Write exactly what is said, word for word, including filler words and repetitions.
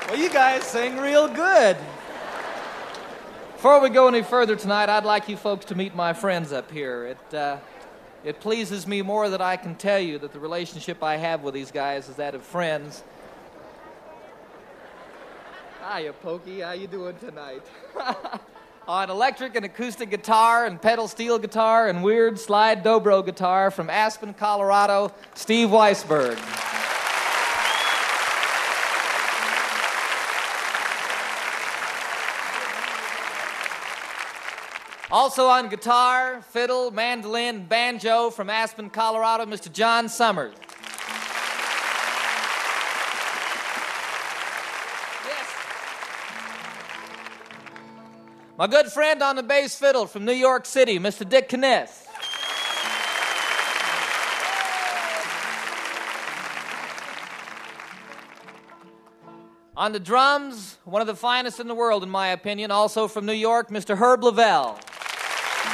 Well, you guys sing real good. Before we go any further tonight, I'd like you folks to meet my friends up here. It, uh, it pleases me more that I can tell you that the relationship I have with these guys is that of friends. Hiya, Pokey. How you doing tonight? On electric and acoustic guitar and pedal steel guitar and weird slide dobro guitar from Aspen, Colorado, Steve Weisberg. Also on guitar, fiddle, mandolin, and banjo from Aspen, Colorado, Mister John Summers. Yes. My good friend on the bass fiddle from New York City, Mister Dick Kness. On the drums, one of the finest in the world, in my opinion, also from New York, Mister Herb Lavelle.